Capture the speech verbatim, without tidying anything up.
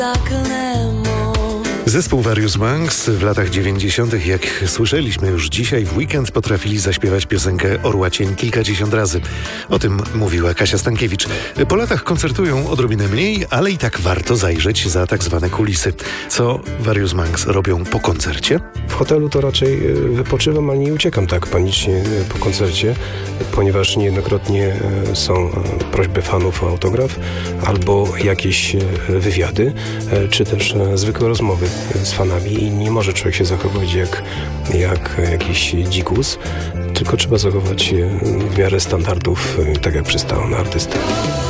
Zespół Various Monks w latach dziewięćdziesiątych, jak słyszeliśmy już dzisiaj w weekend, potrafili zaśpiewać piosenkę Orła Cień kilkadziesiąt razy. O tym mówiła Kasia Stankiewicz. Po latach koncertują odrobinę mniej, ale i tak warto zajrzeć za tak zwane kulisy. Co Various Monks robią po koncercie? W hotelu to raczej wypoczywam, ale nie uciekam tak panicznie po koncercie, ponieważ niejednokrotnie są prośby fanów o autograf albo jakieś wywiady, czy też zwykłe rozmowy z fanami i nie może człowiek się zachować jak, jak jakiś dzikus, tylko trzeba zachować się w miarę standardów, tak jak przystało na artystę.